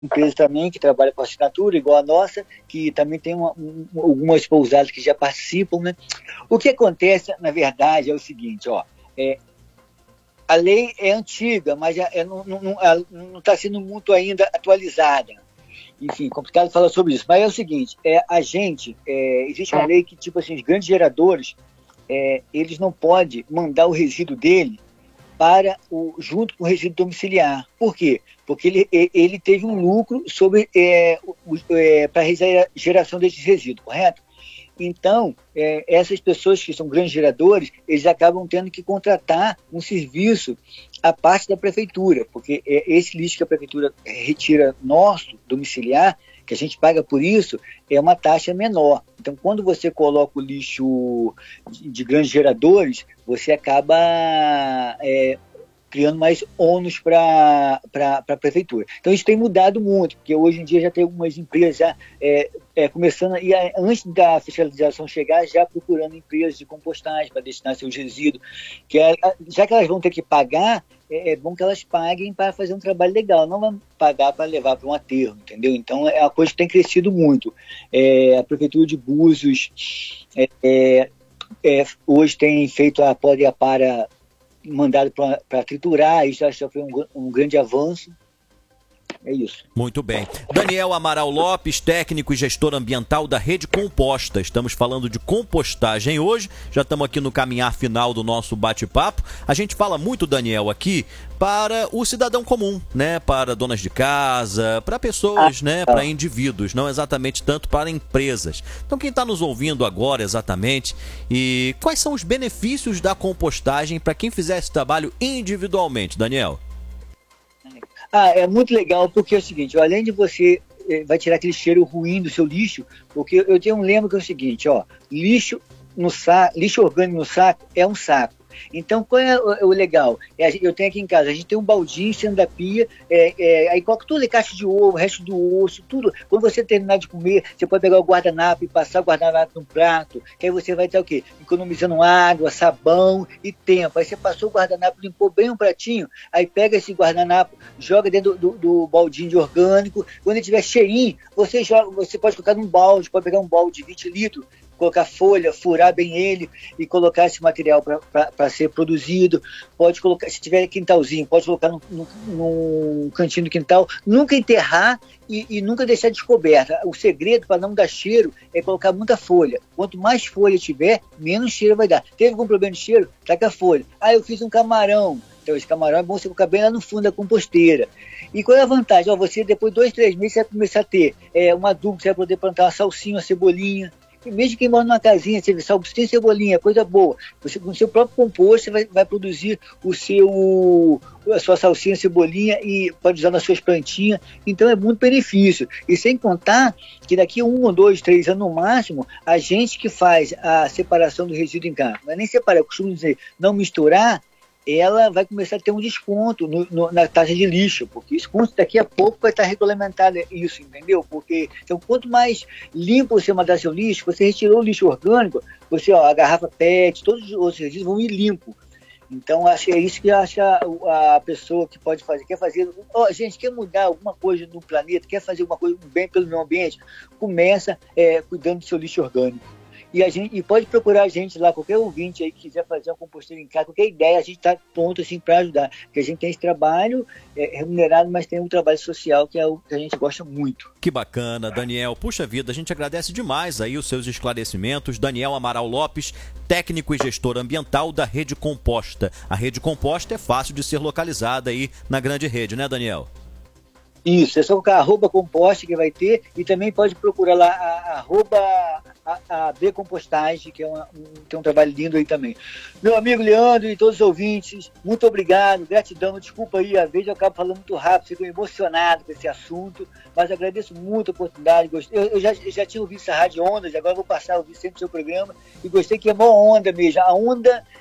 empresa também que trabalha com assinatura, igual a nossa, que também tem algumas pousadas que já participam, né? O que acontece, na verdade, é o seguinte, ó, a lei é antiga, mas não está sendo muito ainda atualizada. Enfim, complicado falar sobre isso. Mas é o seguinte, existe uma lei que, tipo assim, os grandes geradores, eles não podem mandar o resíduo dele junto com o resíduo domiciliar. Por quê? Porque ele teve um lucro para a geração desses resíduos, correto? Então, essas pessoas que são grandes geradores, eles acabam tendo que contratar um serviço à parte da prefeitura, porque esse lixo que a prefeitura retira nosso, domiciliar, que a gente paga por isso, é uma taxa menor. Então, quando você coloca o lixo de grandes geradores, você acaba criando mais ônus para a prefeitura. Então, isso tem mudado muito, porque hoje em dia já tem algumas empresas já começando, antes da fiscalização chegar, já procurando empresas de compostagem para destinar seus resíduos, já que elas vão ter que pagar, é bom que elas paguem para fazer um trabalho legal, não vão pagar para levar para um aterro, entendeu? Então, é uma coisa que tem crescido muito. A Prefeitura de Búzios hoje tem feito a Pode e a Para mandado para triturar, isso já foi um grande avanço. É isso. Muito bem. Daniel Amaral Lopes, técnico e gestor ambiental da Rede Composta. Estamos falando de compostagem hoje, já estamos aqui no caminhar final do nosso bate-papo. A gente fala muito, Daniel, aqui para o cidadão comum, né? Para donas de casa, para pessoas, né? Para indivíduos, não exatamente tanto para empresas. Então, quem está nos ouvindo agora exatamente, e quais são os benefícios da compostagem para quem fizer esse trabalho individualmente, Daniel? É muito legal, porque é o seguinte, além de você vai tirar aquele cheiro ruim do seu lixo, porque eu tenho um lema que é o seguinte, lixo orgânico no saco é um saco. Então, qual é o legal? Eu tenho aqui em casa, a gente tem um baldinho sendo da pia, aí coloca tudo, caixa de ovo, resto do osso, tudo. Quando você terminar de comer, você pode pegar o guardanapo e passar o guardanapo num prato, que aí você vai estar o quê? Economizando água, sabão e tempo. Aí você passou o guardanapo, limpou bem um pratinho, aí pega esse guardanapo, joga dentro do baldinho de orgânico, quando ele tiver cheirinho, você pode colocar num balde, pode pegar um balde de 20 litros, colocar folha, furar bem ele e colocar esse material para ser produzido. Pode colocar, se tiver quintalzinho, pode colocar num cantinho do quintal, nunca enterrar e nunca deixar descoberta. O segredo para não dar cheiro é colocar muita folha. Quanto mais folha tiver, menos cheiro vai dar. Teve algum problema de cheiro? Taca a folha. Eu fiz um camarão. Então, esse camarão é bom você colocar bem lá no fundo da composteira. E qual é a vantagem? Você, depois de 2, 3 meses, você vai começar a ter um adubo, você vai poder plantar uma salsinha, uma cebolinha. E mesmo quem mora numa casinha, você tem cebolinha, coisa boa. Você, com o seu próprio composto, você vai produzir a sua salsinha, cebolinha e pode usar nas suas plantinhas. Então é muito benefício. E sem contar que daqui a 1, 2, 3 anos no máximo, a gente que faz a separação do resíduo em casa, não é nem separar, eu costumo dizer, não misturar, ela vai começar a ter um desconto na taxa de lixo, porque isso daqui a pouco vai estar regulamentado isso, entendeu? Porque, então, quanto mais limpo você mandar seu lixo, você retirou o lixo orgânico, a garrafa PET, todos os outros resíduos vão ir limpo. Então, acho que é isso que acha a pessoa que pode fazer. Quer fazer, gente, quer mudar alguma coisa no planeta, quer fazer alguma coisa bem pelo meio ambiente, começa cuidando do seu lixo orgânico. E pode procurar a gente lá, qualquer ouvinte aí que quiser fazer uma composteira em casa, qualquer ideia, a gente está pronto assim, para ajudar. Porque a gente tem esse trabalho remunerado, mas tem um trabalho social que é o que a gente gosta muito. Que bacana, Daniel. Puxa vida, a gente agradece demais aí os seus esclarecimentos. Daniel Amaral Lopes, técnico e gestor ambiental da Rede Composta. A Rede Composta é fácil de ser localizada aí na grande rede, né, Daniel? Isso, é só colocar @composta que vai ter, e também pode procurar lá a B Compostagem, que tem um trabalho lindo aí também. Meu amigo Leandro e todos os ouvintes, muito obrigado, gratidão, desculpa aí, às vezes eu acabo falando muito rápido, fico emocionado com esse assunto, mas agradeço muito a oportunidade, eu já tinha ouvido essa Rádio Ondas, agora vou passar a ouvir sempre o seu programa, e gostei que é uma onda mesmo, a onda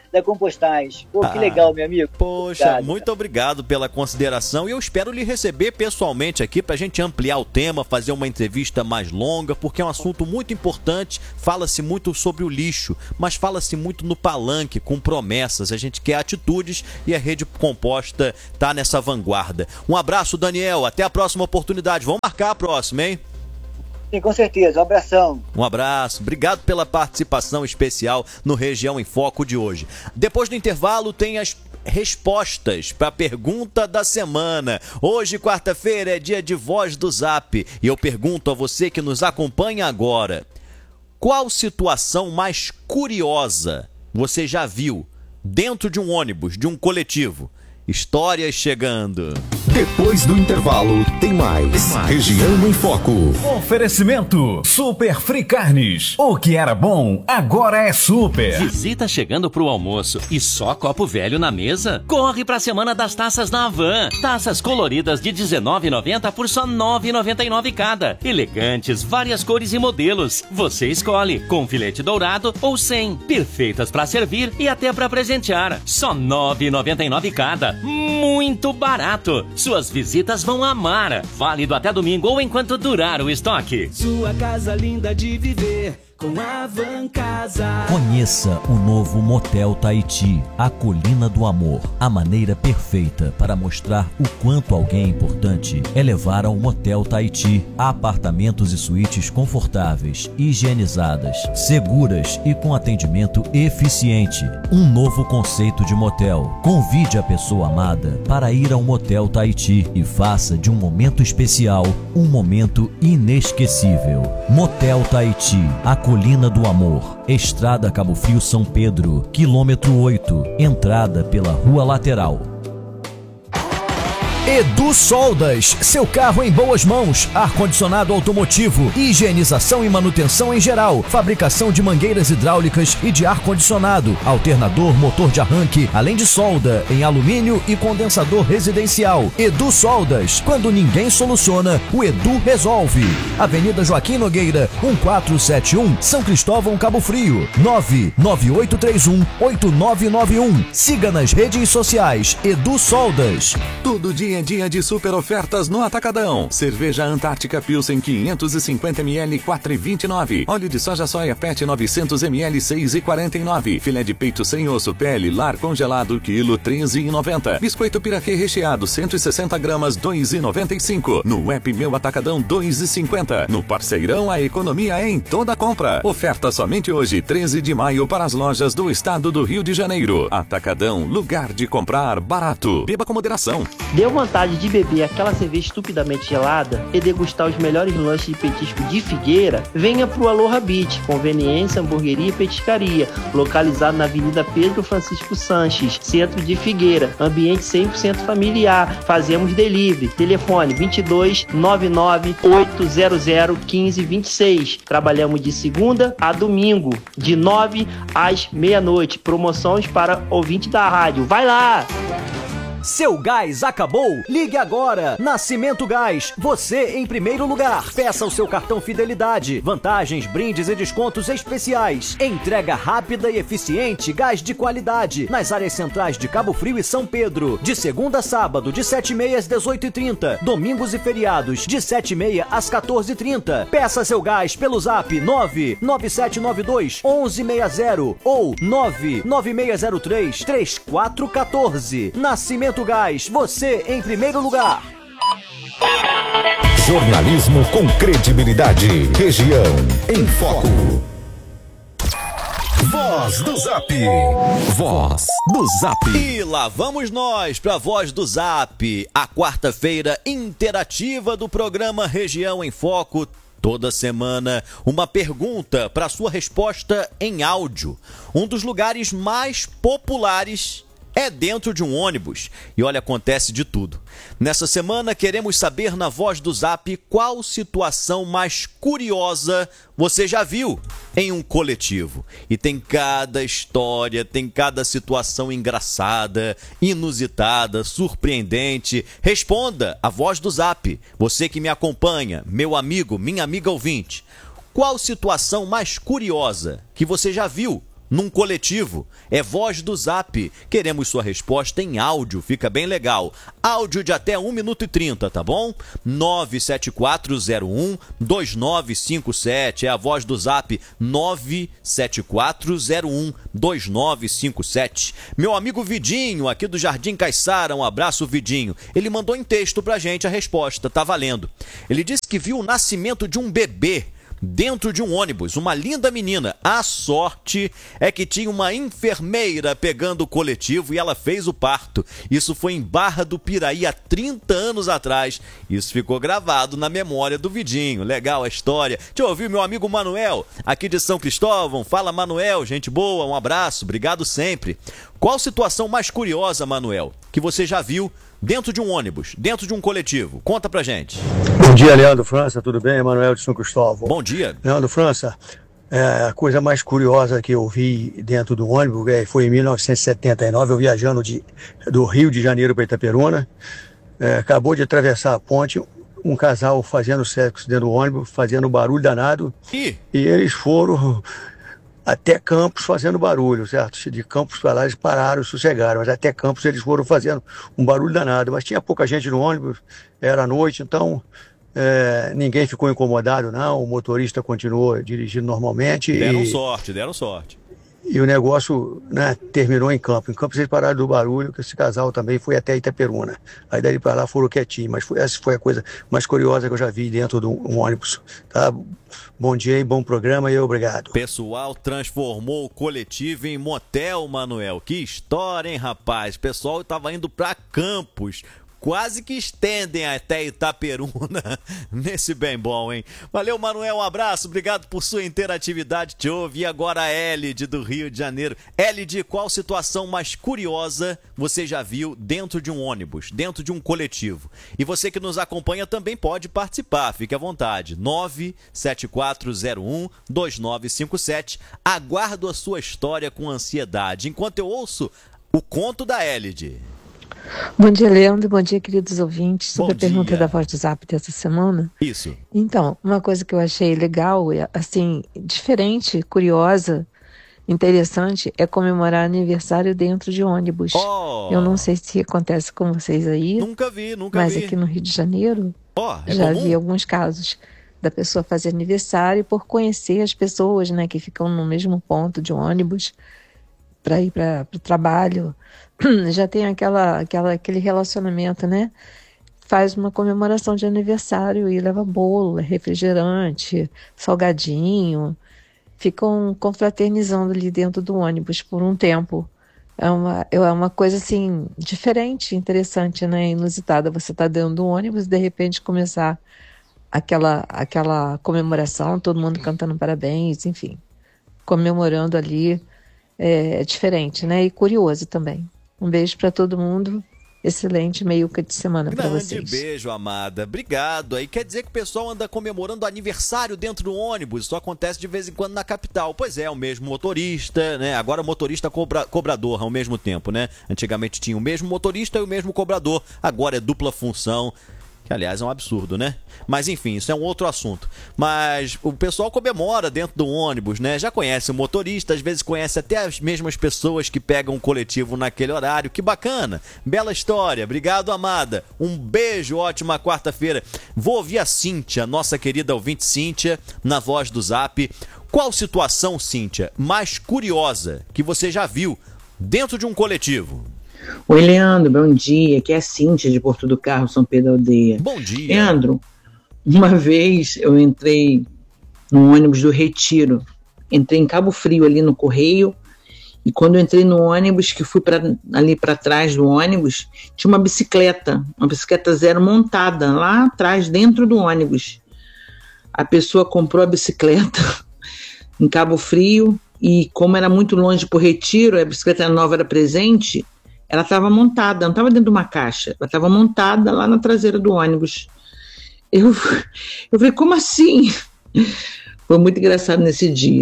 da compostagem. Pô, que legal, meu amigo. Poxa, obrigado, muito obrigado pela consideração e eu espero lhe receber pessoalmente aqui pra gente ampliar o tema, fazer uma entrevista mais longa, porque é um assunto muito importante. Fala-se muito sobre o lixo, mas fala-se muito no palanque, com promessas. A gente quer atitudes e a Rede Composta tá nessa vanguarda. Um abraço, Daniel. Até a próxima oportunidade. Vamos marcar a próxima, hein? Sim, com certeza. Um abração. Um abraço. Obrigado pela participação especial no Região em Foco de hoje. Depois do intervalo, tem as respostas para a pergunta da semana. Hoje, quarta-feira, é dia de Voz do Zap. E eu pergunto a você que nos acompanha agora: qual situação mais curiosa você já viu dentro de um ônibus, de um coletivo? Histórias chegando. Depois do intervalo, tem mais. Região em Foco. Oferecimento Super Free Carnes. O que era bom, agora é super. Visita chegando pro almoço e só copo velho na mesa? Corre pra Semana das Taças na Havan. Taças coloridas de R$19,90 por só R$9,99 cada. Elegantes, várias cores e modelos. Você escolhe, com filete dourado ou sem. Perfeitas pra servir e até pra presentear. Só R$9,99 cada. Muito barato. Suas visitas vão amar. Válido até domingo ou enquanto durar o estoque. Sua casa linda de viver com a Van Casa. Conheça o novo Motel Tahiti, a Colina do Amor. A maneira perfeita para mostrar o quanto alguém é importante é levar ao Motel Tahiti. Apartamentos e suítes confortáveis, higienizadas, seguras e com atendimento eficiente. Um novo conceito de motel. Convide a pessoa amada para ir ao Motel Tahiti e faça de um momento especial um momento inesquecível. Motel Tahiti, a Colina do Amor, Estrada Cabo Frio São Pedro, quilômetro 8, entrada pela rua lateral. Edu Soldas, seu carro em boas mãos, ar-condicionado automotivo, higienização e manutenção em geral, fabricação de mangueiras hidráulicas e de ar-condicionado, alternador, motor de arranque, além de solda em alumínio e condensador residencial. Edu Soldas, quando ninguém soluciona, o Edu resolve. Avenida Joaquim Nogueira, 1471, São Cristóvão, Cabo Frio, 99831-8991. Siga nas redes sociais, Edu Soldas. Todo dia é dia de super ofertas no Atacadão. Cerveja Antártica Pilsen 550ml 4,29. Óleo de soja soia PET 900ml 6,49. Filé de peito sem osso pele lar congelado quilo 13,90. Biscoito piraquê recheado 160 gramas 2,95. No app Meu Atacadão 2,50. No Parceirão a economia é em toda compra. Oferta somente hoje, 13 de maio para as lojas do estado do Rio de Janeiro. Atacadão, lugar de comprar barato. Beba com moderação. Deu vontade de beber aquela cerveja estupidamente gelada e degustar os melhores lanches de petisco de Figueira? Venha pro Aloha Beach, conveniência, hamburgueria e petiscaria, localizado na Avenida Pedro Francisco Sanches, centro de Figueira, ambiente 100% familiar. Fazemos delivery, telefone 22 99 800 1526. Trabalhamos de segunda a domingo, de 9 às meia-noite. Promoções para ouvinte da rádio. Vai lá! Seu gás acabou? Ligue agora! Nascimento Gás, você em primeiro lugar. Peça o seu cartão Fidelidade. Vantagens, brindes e descontos especiais. Entrega rápida e eficiente, gás de qualidade. Nas áreas centrais de Cabo Frio e São Pedro. De segunda a sábado, de 7h30 às 18h30. Domingos e feriados, de 7h30 às 14h30. Peça seu gás pelo zap 99792 1160 ou 99603 3414. Nascimento Gás, você em primeiro lugar. Jornalismo com credibilidade. Região em Foco. Voz do Zap. Voz do Zap. E lá vamos nós para a Voz do Zap, a quarta-feira interativa do programa Região em Foco. Toda semana, uma pergunta para sua resposta em áudio. Um dos lugares mais populares é dentro de um ônibus. E olha, acontece de tudo. Nessa semana, queremos saber na Voz do Zap qual situação mais curiosa você já viu em um coletivo. E tem cada história, tem cada situação engraçada, inusitada, surpreendente. Responda a Voz do Zap. Você que me acompanha, meu amigo, minha amiga ouvinte. Qual situação mais curiosa que você já viu num coletivo? É Voz do Zap. Queremos sua resposta em áudio, fica bem legal. Áudio de até 1 minuto e 30, tá bom? 97401-2957. É a Voz do Zap, 97401-2957. Meu amigo Vidinho, aqui do Jardim Caiçara, um abraço, Vidinho. Ele mandou em texto pra gente a resposta, tá valendo. Ele disse que viu o nascimento de um bebê dentro de um ônibus, uma linda menina. A sorte é que tinha uma enfermeira pegando o coletivo e ela fez o parto. Isso foi em Barra do Piraí há 30 anos atrás. Isso ficou gravado na memória do Vidinho. Legal a história. Deixa eu ouvir meu amigo Manuel, aqui de São Cristóvão. Fala, Manuel, gente boa, um abraço, obrigado sempre. Qual situação mais curiosa, Manuel, que você já viu dentro de um ônibus, dentro de um coletivo? Conta pra gente. Bom dia, Leandro França, tudo bem? Emanuel de São Cristóvão. Bom dia. Leandro França, a coisa mais curiosa que eu vi dentro do ônibus foi em 1979, eu viajando do Rio de Janeiro para Itaperuna. Acabou de atravessar a ponte, um casal fazendo sexo dentro do ônibus, fazendo barulho danado. E eles foram até Campos fazendo barulho, certo? De Campos para lá eles pararam, sossegaram, mas até Campos eles foram fazendo um barulho danado. Mas tinha pouca gente no ônibus, era noite, então ninguém ficou incomodado, não. O motorista continuou dirigindo normalmente. Deram sorte. E o negócio, né, terminou em Campos. Em Campos eles pararam do barulho, que esse casal também foi até Itaperuna. Aí daí para lá foram quietinho, mas essa foi a coisa mais curiosa que eu já vi dentro de um ônibus. Tá? Bom dia e bom programa e obrigado. Pessoal transformou o coletivo em motel, Manuel. Que história, hein, rapaz? O pessoal estava indo para Campos. Quase que estendem até Itaperuna nesse bem bom, hein? Valeu, Manuel, um abraço, obrigado por sua interatividade, te ouve. E agora a Elide do Rio de Janeiro. Elide, qual situação mais curiosa você já viu dentro de um ônibus, dentro de um coletivo? E você que nos acompanha também pode participar, fique à vontade. 97401-2957. Aguardo a sua história com ansiedade, enquanto eu ouço o conto da Elide. Bom dia, Leandro. Bom dia, queridos ouvintes. Sobre Bom a pergunta dia. da Voz do Zap dessa semana. Isso. Então, uma coisa que eu achei legal, assim, diferente, curiosa, interessante, é comemorar aniversário dentro de ônibus. Eu não sei se acontece com vocês aí. Nunca vi. Mas aqui no Rio de Janeiro, já vi alguns casos da pessoa fazer aniversário por conhecer as pessoas, né, que ficam no mesmo ponto de ônibus para ir para o trabalho. Já tem aquele relacionamento, né? Faz uma comemoração de aniversário e leva bolo, refrigerante, salgadinho. Ficam confraternizando ali dentro do ônibus por um tempo. É uma coisa, assim, diferente, interessante, né? Inusitada. Você está dentro do ônibus e, de repente, começar aquela comemoração, todo mundo cantando parabéns, enfim. Comemorando ali. É diferente, né? E curioso também. Um beijo para todo mundo. Excelente meiuca de semana para vocês. Grande beijo, amada. Obrigado. Aí quer dizer que o pessoal anda comemorando aniversário dentro do ônibus. Isso acontece de vez em quando na capital. Pois é, o mesmo motorista, né? Agora motorista cobrador ao mesmo tempo, né? Antigamente tinha o mesmo motorista e o mesmo cobrador. Agora é dupla função. Que, aliás, é um absurdo, né? Mas, enfim, isso é um outro assunto. Mas o pessoal comemora dentro do ônibus, né? Já conhece o motorista, às vezes conhece até as mesmas pessoas que pegam o coletivo naquele horário. Que bacana! Bela história. Obrigado, amada. Um beijo, ótima quarta-feira. Vou ouvir a Cíntia, nossa querida ouvinte Cíntia, na Voz do Zap. Qual situação, Cíntia, mais curiosa que você já viu dentro de um coletivo? Oi, Leandro, bom dia. Aqui é a Cíntia de Porto do Carro, São Pedro da Aldeia. Bom dia. Leandro, uma vez eu entrei no ônibus do Retiro. Entrei em Cabo Frio, ali no Correio. E quando eu entrei no ônibus, que fui ali para trás do ônibus, tinha uma bicicleta zero montada lá atrás, dentro do ônibus. A pessoa comprou a bicicleta em Cabo Frio e como era muito longe para o Retiro, a bicicleta nova era presente, ela estava montada, não estava dentro de uma caixa, ela estava montada lá na traseira do ônibus. Eu falei, como assim? Foi muito engraçado nesse dia.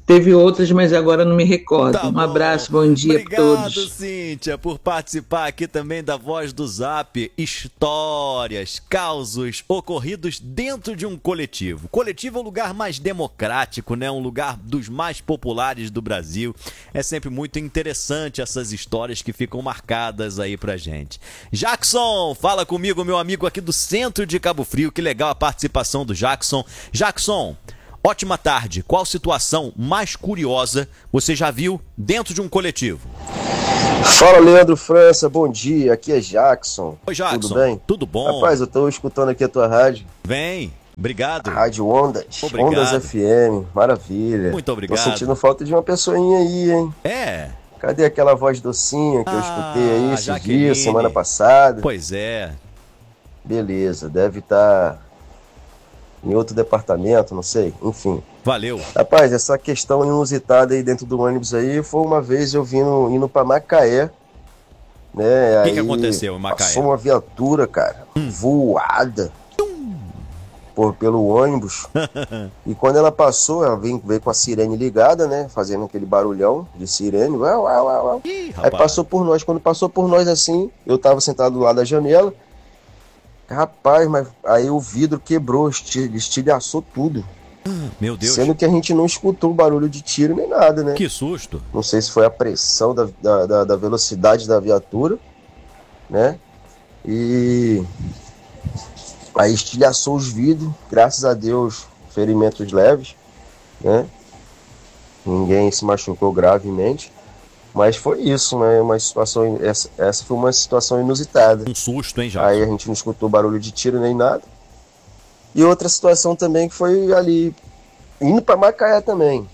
Teve outras, mas agora não me recordo. Um abraço, bom dia para todos. Obrigado, Cíntia, por participar aqui também da Voz do Zap. Histórias, causos ocorridos dentro de um coletivo. Coletivo é um lugar mais democrático, né? Um lugar dos mais populares do Brasil. É sempre muito interessante essas histórias que ficam marcadas aí pra gente. Jackson, fala comigo, meu amigo aqui do centro de Cabo Frio. Que legal a participação do Jackson. Jackson, ótima tarde. Qual situação mais curiosa você já viu dentro de um coletivo? Fala, Leandro França, bom dia. Aqui é Jackson. Oi, Jackson. Tudo bem? Tudo bom. Rapaz, eu tô escutando aqui a tua rádio. Vem, obrigado. Rádio Ondas. Obrigado. Ondas FM, maravilha. Muito obrigado. Tô sentindo falta de uma pessoinha aí, hein? É. Cadê aquela voz docinha que eu escutei aí esses Jaqueline. dias, semana passada? Pois é. Beleza, deve estar em outro departamento, não sei, enfim. Valeu. Rapaz, essa questão inusitada aí dentro do ônibus aí, foi uma vez eu indo pra Macaé, né? O que aconteceu em Macaé? Passou uma viatura, cara, voada pelo ônibus. E quando ela passou, ela veio com a sirene ligada, né? Fazendo aquele barulhão de sirene. Uau, uau, uau, uau. Ih, aí passou por nós. Quando passou por nós assim, eu tava sentado do lado da janela. Rapaz, mas aí o vidro quebrou, estilhaçou tudo. Meu Deus. Sendo que a gente não escutou barulho de tiro nem nada, né? Que susto. Não sei se foi a pressão da velocidade da viatura, né? E aí estilhaçou os vidros, graças a Deus, ferimentos leves, né? Ninguém se machucou gravemente. Mas foi isso, né? Uma situação, essa foi uma situação inusitada. Um susto, hein, Jackson? Aí a gente não escutou barulho de tiro nem nada. E outra situação também que foi ali, indo para Macaé também.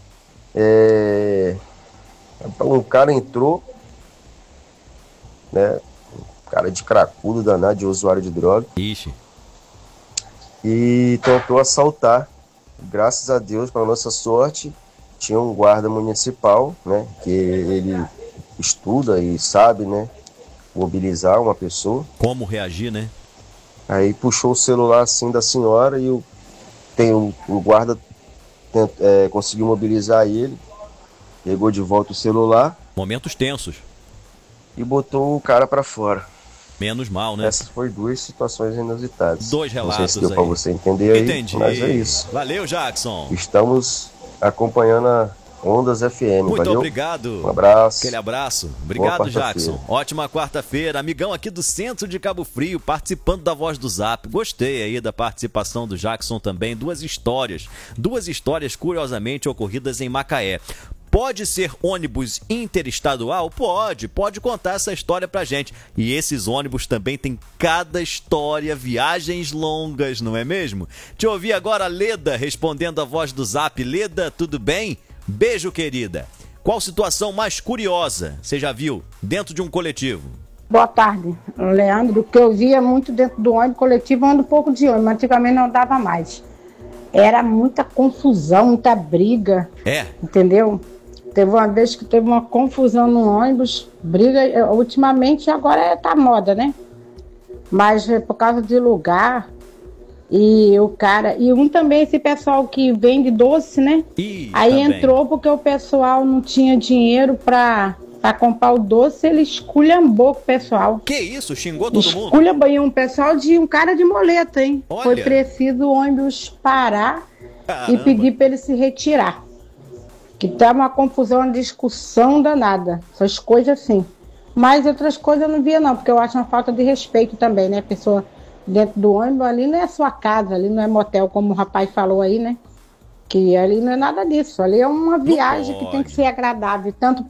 Um cara entrou, né? Um cara de cracudo danado, de usuário de droga. Ixi. E tentou assaltar. Graças a Deus, para nossa sorte, tinha um guarda municipal, né, que ele estuda e sabe, né, mobilizar uma pessoa. Como reagir, né? Aí puxou o celular assim da senhora e o guarda conseguiu mobilizar ele, pegou de volta o celular. Momentos tensos. E botou o cara para fora. Menos mal, né? Essas foram duas situações inusitadas. Dois relatos. Não sei se deu para você entender aí. Entendi. Mas é isso. Valeu, Jackson. Estamos acompanhando a Ondas FM. Muito Valeu? obrigado. Um abraço. Aquele abraço. Obrigado, Jackson. Ótima quarta-feira. Amigão aqui do centro de Cabo Frio, participando da Voz do Zap. Gostei aí da participação do Jackson também. Duas histórias curiosamente ocorridas em Macaé. Pode ser ônibus interestadual? Pode contar essa história pra gente. E esses ônibus também têm cada história, viagens longas, não é mesmo? Te ouvi agora, Leda, respondendo a Voz do Zap. Leda, tudo bem? Beijo, querida. Qual situação mais curiosa você já viu dentro de um coletivo? Boa tarde, Leandro. O que eu via muito dentro do ônibus coletivo, eu ando um pouco de ônibus, mas antigamente não dava mais. Era muita confusão, muita briga. É? Entendeu? Teve uma vez que teve uma confusão no ônibus, briga, ultimamente agora tá moda, né? Mas é por causa de lugar, e o cara, e também esse pessoal que vende doce, né? Aí entrou porque o pessoal não tinha dinheiro pra comprar o doce, ele esculhambou com o pessoal. Que isso? Xingou todo mundo? Esculhambou um pessoal um cara de moleta, hein? Olha. Foi preciso o ônibus parar. Caramba. E pedir pra ele se retirar. Que tá uma confusão, uma discussão danada. Essas coisas assim. Mas outras coisas eu não via não, porque eu acho uma falta de respeito também, né? A pessoa dentro do ônibus, ali não é sua casa, ali não é motel, como o rapaz falou aí, né? Que ali não é nada disso. Ali é uma viagem que tem que ser agradável, tanto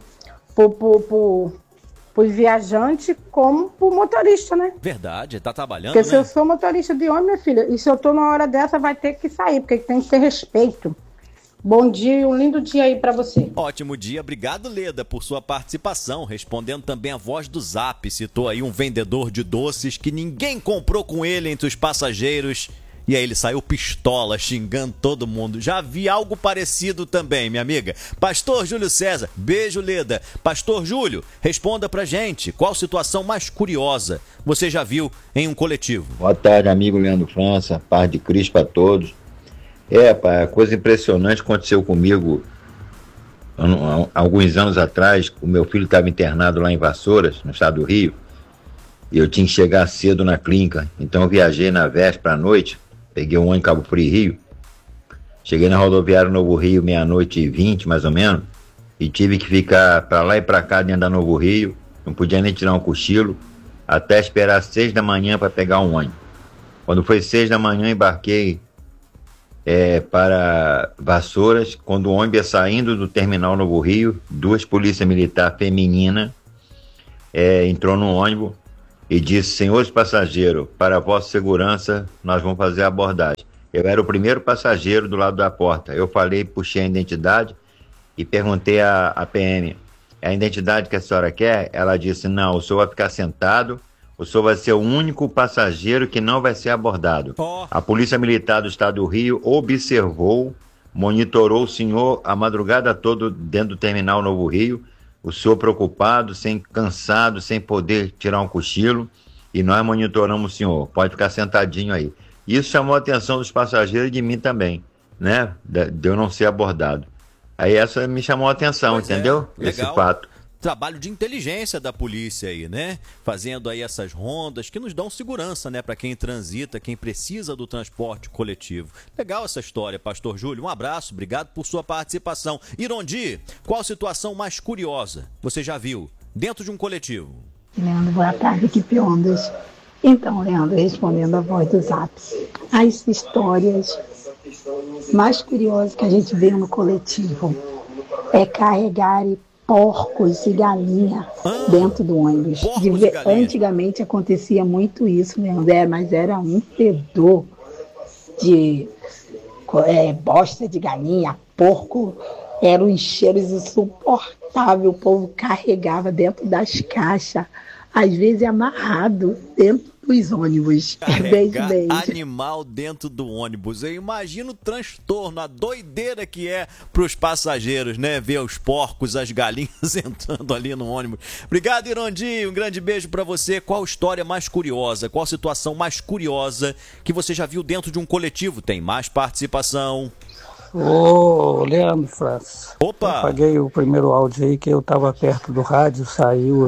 pro viajante como pro motorista, né? Verdade, tá trabalhando, porque né? se eu sou motorista de ônibus, minha filha, e se eu tô numa hora dessa, vai ter que sair, porque tem que ter respeito. Bom dia e um lindo dia aí pra você. Ótimo dia, obrigado, Leda, por sua participação, respondendo também a Voz do Zap. Citou aí um vendedor de doces que ninguém comprou com ele entre os passageiros. E aí ele saiu pistola, xingando todo mundo. Já vi algo parecido também, minha amiga. Pastor Júlio César, beijo, Leda. Pastor Júlio, responda pra gente, qual situação mais curiosa você já viu em um coletivo? Boa tarde, amigo Leandro França, paz de Cristo pra todos. Pá, coisa impressionante aconteceu comigo alguns anos atrás. O meu filho estava internado lá em Vassouras, no estado do Rio, e eu tinha que chegar cedo na clínica. Então eu viajei na véspera à noite, peguei um ônibus em Cabo Frio, Rio. Cheguei na rodoviária Novo Rio, 00:20, mais ou menos, e tive que ficar para lá e para cá dentro da Novo Rio. Não podia nem tirar um cochilo, até esperar 6 da manhã para pegar um ônibus. Quando foi 6 da manhã, embarquei para Vassouras. Quando o ônibus ia saindo do terminal Novo Rio, 2 polícias militares femininas entrou no ônibus e disse: senhores passageiros, para a vossa segurança, nós vamos fazer a abordagem. Eu era o primeiro passageiro do lado da porta. Eu falei, puxei a identidade e perguntei à PM: a identidade que a senhora quer? Ela disse: não, o senhor vai ficar sentado, o senhor vai ser o único passageiro que não vai ser abordado. A Polícia Militar do Estado do Rio observou, monitorou o senhor a madrugada toda dentro do terminal Novo Rio, o senhor preocupado, cansado, sem poder tirar um cochilo, e nós monitoramos o senhor, pode ficar sentadinho aí. Isso chamou a atenção dos passageiros e de mim também, né? De eu não ser abordado. Aí essa me chamou a atenção, entendeu? Esse fato. Trabalho de inteligência da polícia aí, né? Fazendo aí essas rondas que nos dão segurança, né? Para quem transita, quem precisa do transporte coletivo. Legal essa história, Pastor Júlio. Um abraço, obrigado por sua participação. Irondi, qual a situação mais curiosa você já viu dentro de um coletivo? Leandro, boa tarde, equipe Ondas. Então, Leandro, respondendo a voz do Zap, as histórias mais curiosas que a gente vê no coletivo é carregar porcos e galinha dentro do ônibus. Antigamente acontecia muito isso, Leandro, mas era um fedor de bosta de galinha, porco, eram cheiros insuportáveis, o povo carregava dentro das caixas, às vezes amarrado dentro dos ônibus. Carregar animal dentro do ônibus. Eu imagino o transtorno, a doideira que é para os passageiros, né? Ver os porcos, as galinhas entrando ali no ônibus. Obrigado, Irondi. Um grande beijo para você. Qual história mais curiosa? Qual situação mais curiosa que você já viu dentro de um coletivo? Tem mais participação. Ô, Leandro França. Opa! Eu apaguei o primeiro áudio aí que eu estava perto do rádio, saiu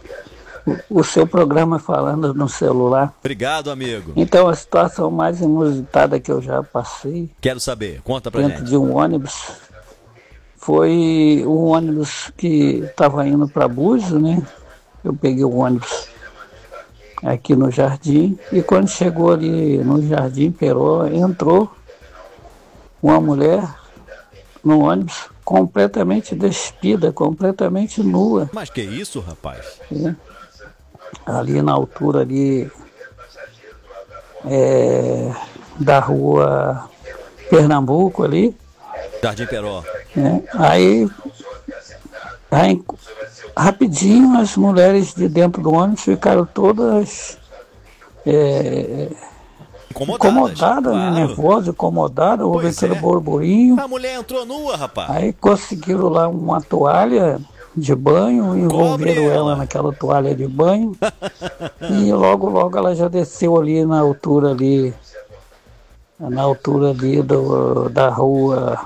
o seu programa falando no celular. Obrigado, amigo. Então, a situação mais inusitada que eu já passei... Quero saber, conta pra dentro gente. De um ônibus, foi um ônibus que estava indo para Búzios, né? Eu peguei o ônibus aqui no Jardim, e quando chegou ali no Jardim Peró, entrou uma mulher no ônibus completamente despida, completamente nua. Mas que isso, rapaz? Ali na altura ali da rua Pernambuco ali. Jardim Peró. Aí rapidinho as mulheres de dentro do ônibus ficaram todas incomodadas, claro. né? Nervosas, incomodadas, houve aquele burburinho. A mulher entrou nua, rapaz. Aí conseguiram lá uma toalha de banho, envolveram ela naquela toalha de banho e logo ela já desceu ali na altura ali da rua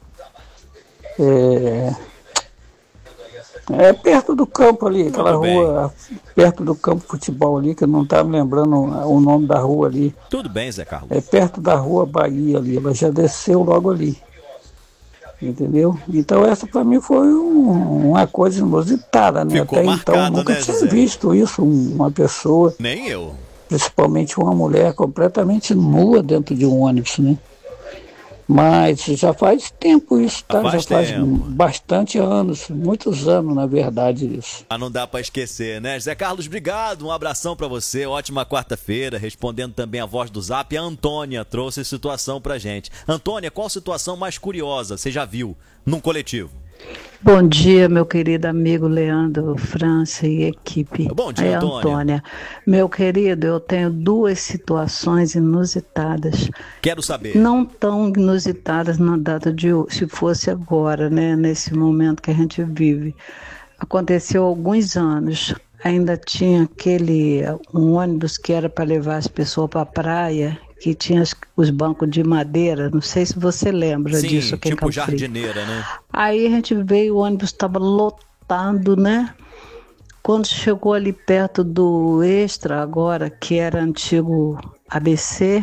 perto do campo ali, aquela rua perto do campo de futebol ali, que eu não estava lembrando o nome da rua ali. Tudo bem, Zé Carlos. Perto da rua Bahia ali, ela já desceu logo ali. Entendeu? Então essa para mim foi uma coisa inusitada, né? Ficou até marcado, então nunca né, tinha José? visto isso, uma pessoa, Nem eu, principalmente uma mulher completamente nua dentro de um ônibus, né? Mas já faz tempo isso, tá? Já faz bastante anos, muitos anos, na verdade, isso. Ah, não dá pra esquecer, né? Zé Carlos, obrigado, um abração pra você, ótima quarta-feira, respondendo também a voz do Zap, a Antônia trouxe situação pra gente. Antônia, qual situação mais curiosa você já viu num coletivo? Bom dia, meu querido amigo Leandro França e equipe. Bom dia, Antônia. Meu querido, eu tenho duas situações inusitadas. Quero saber. Não tão inusitadas na data de hoje, se fosse agora, né, nesse momento que a gente vive. Aconteceu há alguns anos. Ainda tinha um ônibus que era para levar as pessoas para a praia, que tinha os bancos de madeira, não sei se você lembra disso aqui em Cabo Frio. Jardineira, né? Aí a gente veio, o ônibus estava lotado, né? Quando chegou ali perto do Extra, agora, que era antigo ABC,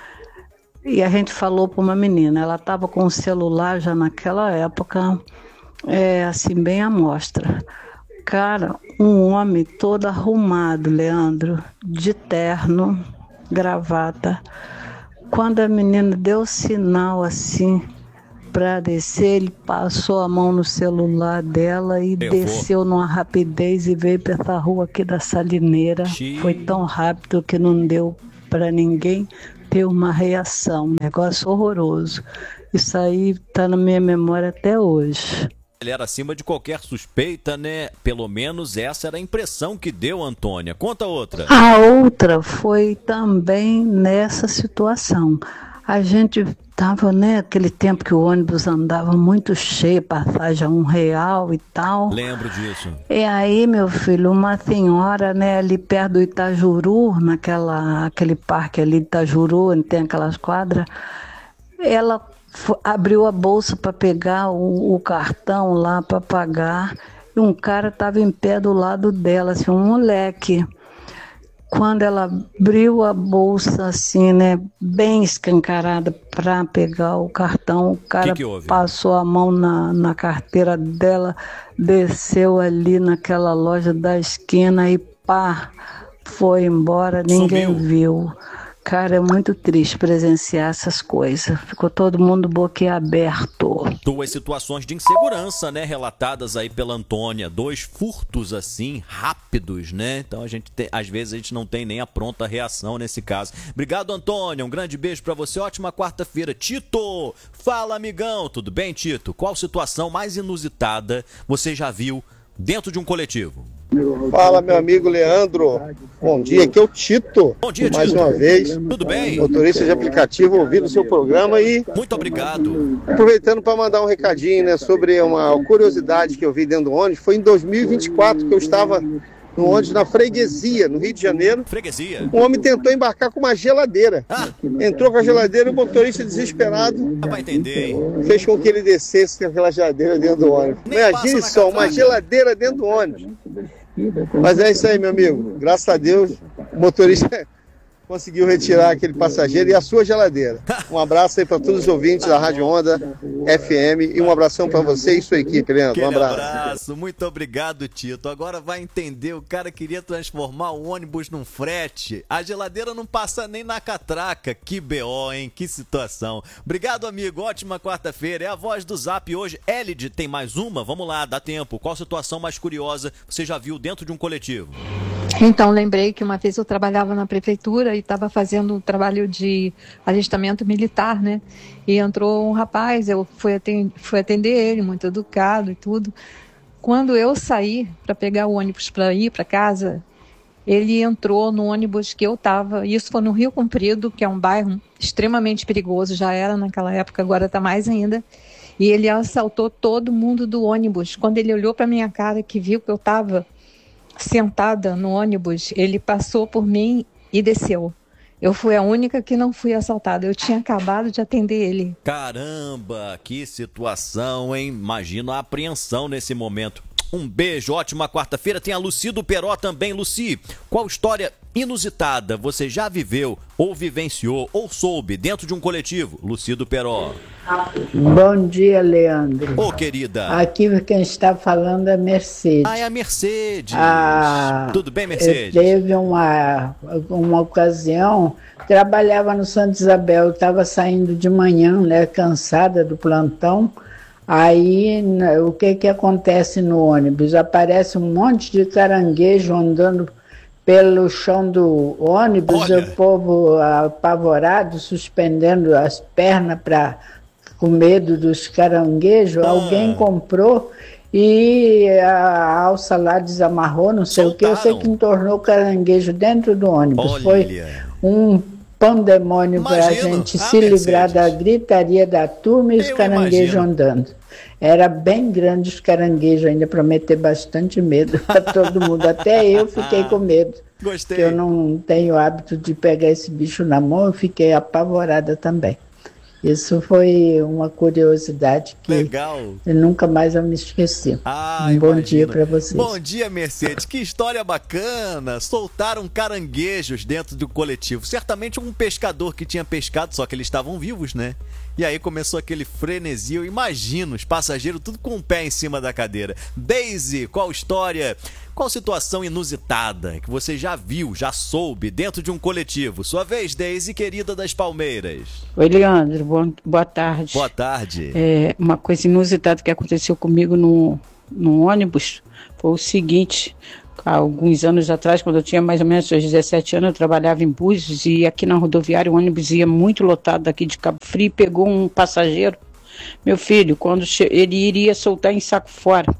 e a gente falou para uma menina, ela estava com o celular já naquela época, assim, bem à mostra. Cara, um homem todo arrumado, Leandro, de terno, gravata. Quando a menina deu sinal assim para descer, ele passou a mão no celular dela e desceu numa rapidez e veio para essa rua aqui da Salineira. Foi tão rápido que não deu para ninguém ter uma reação. Negócio horroroso. Isso aí está na minha memória até hoje. Ele era acima de qualquer suspeita, né? Pelo menos essa era a impressão que deu, Antônia. Conta outra. A outra foi também nessa situação. A gente estava, né, aquele tempo que o ônibus andava muito cheio, passagem a R$1 e tal. Lembro disso. E aí, meu filho, uma senhora, né, ali perto do Itajuru, aquele parque ali de Itajuru, onde tem aquelas quadras, ela abriu a bolsa para pegar o cartão lá para pagar e um cara estava em pé do lado dela, assim, um moleque. Quando ela abriu a bolsa, assim, né, bem escancarada para pegar o cartão, o cara passou a mão na carteira dela, desceu ali naquela loja da esquina e pá, foi embora, ninguém viu. Cara, é muito triste presenciar essas coisas. Ficou todo mundo boquiaberto. 2 situações de insegurança, né? Relatadas aí pela Antônia. 2 furtos, assim, rápidos, né? Então, às vezes, a gente não tem nem a pronta reação nesse caso. Obrigado, Antônia. Um grande beijo pra você. Ótima quarta-feira. Tito! Fala, amigão. Tudo bem, Tito? Qual situação mais inusitada você já viu dentro de um coletivo? Fala, meu amigo Leandro. Bom dia, aqui é o Tito. Bom dia, mais Tito. uma vez. Tudo bem? Motorista de aplicativo, ouvindo o seu programa e... Muito obrigado. Aproveitando para mandar um recadinho, né, sobre uma curiosidade que eu vi dentro do ônibus. Foi em 2024 que eu estava no ônibus na Freguesia, no Rio de Janeiro. Freguesia. Um homem tentou embarcar com uma geladeira. Entrou com a geladeira e o motorista desesperado vai entender, hein? fez com que ele descesse com aquela geladeira dentro do ônibus. Imagine só, uma geladeira dentro do ônibus. Mas é isso aí, meu amigo. Graças a Deus, o motorista conseguiu retirar aquele passageiro e a sua geladeira. Um abraço aí para todos os ouvintes da Rádio Onda FM e um abração para você e sua equipe, Leandro. Um abraço. Muito obrigado, Tito. Agora vai entender, o cara queria transformar o ônibus num frete. A geladeira não passa nem na catraca. Que BO, hein? Que situação. Obrigado, amigo. Ótima quarta-feira. É a voz do Zap hoje. Elide, tem mais uma? Vamos lá, dá tempo. Qual situação mais curiosa você já viu dentro de um coletivo? Então, lembrei que uma vez eu trabalhava na prefeitura e estava fazendo um trabalho de alistamento militar, né? E entrou um rapaz, eu fui atender ele, muito educado e tudo. Quando eu saí para pegar o ônibus para ir para casa, ele entrou no ônibus que eu estava. Isso foi no Rio Comprido, que é um bairro extremamente perigoso, já era naquela época, agora está mais ainda. E ele assaltou todo mundo do ônibus. Quando ele olhou para minha cara, que viu que eu estava sentada no ônibus, ele passou por mim e desceu. Eu fui a única que não fui assaltada. Eu tinha acabado de atender ele. Caramba, que situação, hein? Imagino a apreensão nesse momento. Um beijo, ótima quarta-feira. Tem a Lucy do Peró também. Lucy, qual história inusitada você já viveu, ou vivenciou, ou soube dentro de um coletivo? Lucy do Peró. Bom dia, Leandro. Ô, querida. Aqui quem está falando é Mercedes. Ah, é a Mercedes. Tudo bem, Mercedes? Teve uma ocasião, trabalhava no Santa Isabel, estava saindo de manhã, né, cansada do plantão. Aí, o que acontece no ônibus? Aparece um monte de caranguejo andando pelo chão do ônibus, o povo apavorado, suspendendo as pernas com medo dos caranguejos. Alguém comprou e a alça lá desamarrou, não sei o que. Eu sei que entornou o caranguejo dentro do ônibus. Foi um pandemônio para a gente se livrar da gritaria da turma e os caranguejos andando. Era bem grande os caranguejos ainda, para meter bastante medo a todo mundo. Até eu fiquei com medo. Gostei. Porque eu não tenho hábito de pegar esse bicho na mão, eu fiquei apavorada também. Isso foi uma curiosidade que eu nunca mais vou me esquecer. Bom dia para vocês. Bom dia, Mercedes. Que história bacana. Soltaram caranguejos dentro do coletivo. Certamente um pescador que tinha pescado, só que eles estavam vivos, né? E aí começou aquele frenesi. Eu imagino os passageiros tudo com o pé em cima da cadeira. Daisy, qual história? Qual situação inusitada que você já viu, já soube dentro de um coletivo? Sua vez, Daisy, querida das Palmeiras. Oi, Leandro. Boa tarde. Boa tarde. Uma coisa inusitada que aconteceu comigo no ônibus foi o seguinte. Há alguns anos atrás, quando eu tinha mais ou menos 17 anos, eu trabalhava em Búzios e aqui na rodoviária o ônibus ia muito lotado daqui de Cabo Frio e pegou um passageiro. Meu filho, quando ele iria soltar em saco fora.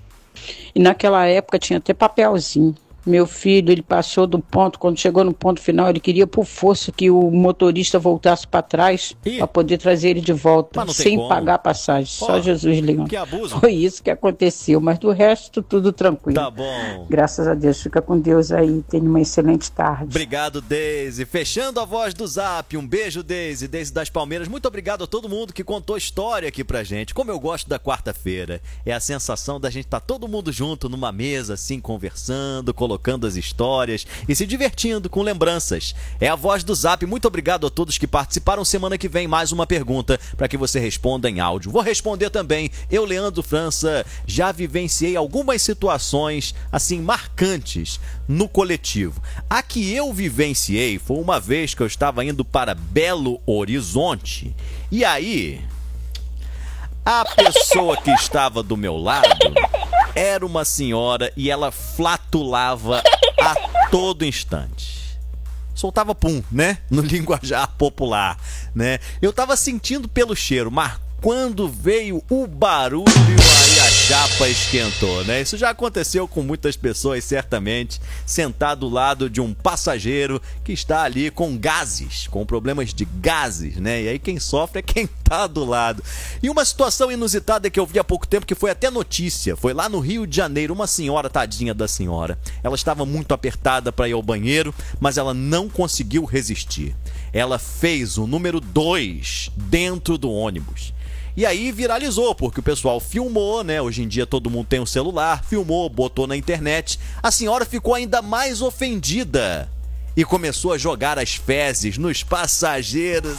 E naquela época tinha até papelzinho. Meu filho, ele passou do ponto, quando chegou no ponto final, ele queria por força que o motorista voltasse para trás para poder trazer ele de volta, sem pagar a passagem. Só Jesus, Leandro. Que abuso. Foi isso que aconteceu, mas do resto, tudo tranquilo. Tá bom. Graças a Deus, fica com Deus aí, tenha uma excelente tarde. Obrigado, Daisy. Fechando a voz do Zap, um beijo, Daisy, Daisy das Palmeiras. Muito obrigado a todo mundo que contou história aqui pra gente. Como eu gosto da quarta-feira, é a sensação da gente estar todo mundo junto numa mesa, assim, conversando, colocando as histórias e se divertindo com lembranças. É a voz do Zap. Muito obrigado a todos que participaram. Semana que vem mais uma pergunta para que você responda em áudio. Vou responder também. Eu, Leandro França, já vivenciei algumas situações assim marcantes no coletivo. A que eu vivenciei foi uma vez que eu estava indo para Belo Horizonte e aí a pessoa que estava do meu lado era uma senhora e ela flatulava a todo instante. Soltava pum, né? No linguajar popular, né? Eu tava sentindo pelo cheiro, mas quando veio o barulho, aí a chapa esquentou, né? Isso já aconteceu com muitas pessoas, certamente, sentado ao lado de um passageiro que está ali com gases, com problemas de gases, né? E aí quem sofre é quem tá do lado. E uma situação inusitada que eu vi há pouco tempo, que foi até notícia, foi lá no Rio de Janeiro, uma senhora, tadinha da senhora. Ela estava muito apertada para ir ao banheiro, mas ela não conseguiu resistir. Ela fez o número 2 dentro do ônibus. E aí viralizou, porque o pessoal filmou, né? Hoje em dia todo mundo tem um celular, filmou, botou na internet. A senhora ficou ainda mais ofendida e começou a jogar as fezes nos passageiros.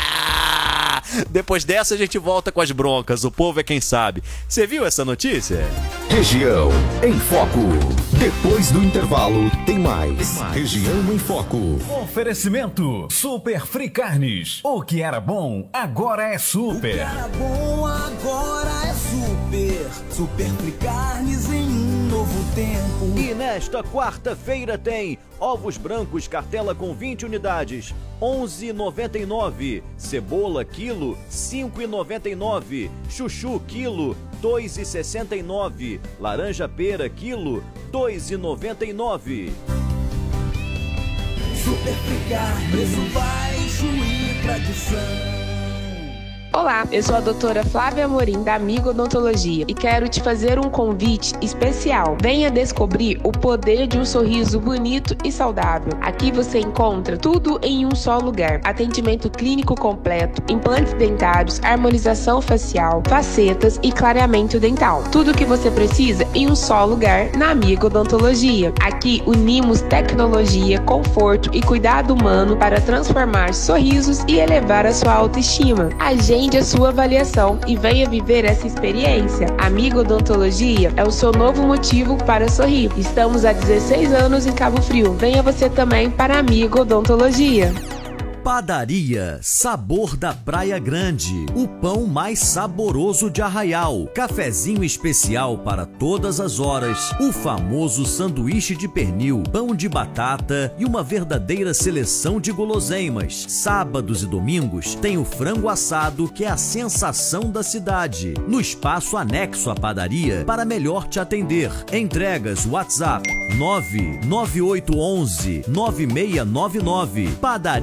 Depois dessa a gente volta com as broncas, o povo é quem sabe. Você viu essa notícia? Região em Foco. Depois do intervalo tem mais. Região em Foco. Oferecimento Super Free Carnes. O que era bom, agora é super. O que era bom, agora é super. Super Free Carnes em um novo tempo. E nesta quarta-feira tem ovos brancos cartela com 20 unidades, R$11,99. Cebola quilo, R$5,99. Chuchu quilo, R$2,69. Laranja pera quilo, R$2,99. Super Free Carnes, preço baixo e tradição. Olá, eu sou a doutora Flávia Amorim, da Amigo Odontologia, e quero te fazer um convite especial. Venha descobrir o poder de um sorriso bonito e saudável. Aqui você encontra tudo em um só lugar. Atendimento clínico completo, implantes dentários, harmonização facial, facetas e clareamento dental. Tudo o que você precisa em um só lugar na Amigo Odontologia. Aqui unimos tecnologia, conforto e cuidado humano para transformar sorrisos e elevar a sua autoestima. Agende a sua avaliação e venha viver essa experiência. Amigo Odontologia é o seu novo motivo para sorrir. Estamos há 16 anos em Cabo Frio. Venha você também para Amigo Odontologia. Padaria Sabor da Praia Grande, o pão mais saboroso de Arraial, cafezinho especial para todas as horas, o famoso sanduíche de pernil, pão de batata e uma verdadeira seleção de guloseimas. Sábados e domingos tem o frango assado, que é a sensação da cidade, no espaço anexo à padaria para melhor te atender. Entregas WhatsApp 99811 9699. Padaria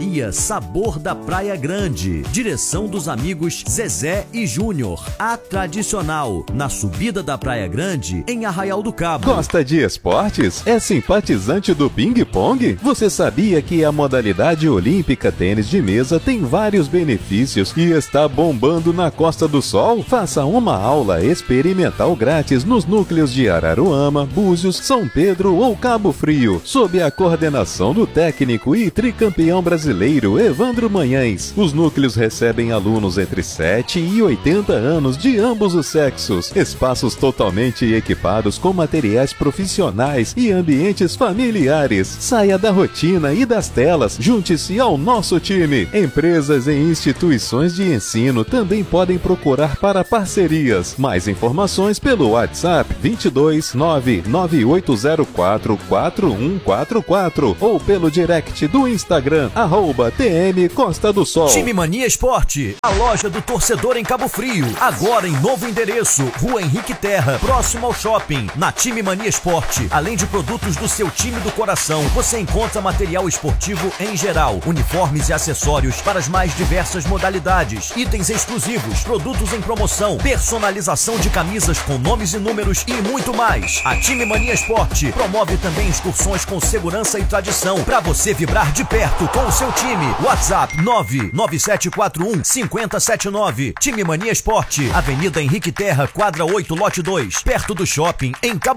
Sabor da Praia Grande. Direção dos amigos Zezé e Júnior. A Tradicional, na subida da Praia Grande, em Arraial do Cabo. Gosta de esportes? É simpatizante do ping-pong? Você sabia que a modalidade olímpica tênis de mesa tem vários benefícios e está bombando na Costa do Sol? Faça uma aula experimental grátis nos núcleos de Araruama, Búzios, São Pedro ou Cabo Frio, sob a coordenação do técnico e tricampeão brasileiro Evandro Manhães. Os núcleos recebem alunos entre 7 e 80 anos de ambos os sexos, espaços totalmente equipados com materiais profissionais e ambientes familiares. Saia da rotina e das telas, junte-se ao nosso time. Empresas e instituições de ensino também podem procurar para parcerias. Mais informações pelo WhatsApp 22 99804 4144 ou pelo direct do Instagram @TM Costa do Sol. Time Mania Esporte, a loja do torcedor em Cabo Frio. Agora em novo endereço, Rua Henrique Terra, próximo ao shopping. Na Time Mania Esporte, além de produtos do seu time do coração, você encontra material esportivo em geral, uniformes e acessórios para as mais diversas modalidades, itens exclusivos, produtos em promoção, personalização de camisas com nomes e números e muito mais. A Time Mania Esporte promove também excursões com segurança e tradição para você vibrar de perto com o seu time. WhatsApp 99741 5079. Time Mania Esporte, Avenida Henrique Terra, quadra 8, lote 2, perto do shopping, em Cabo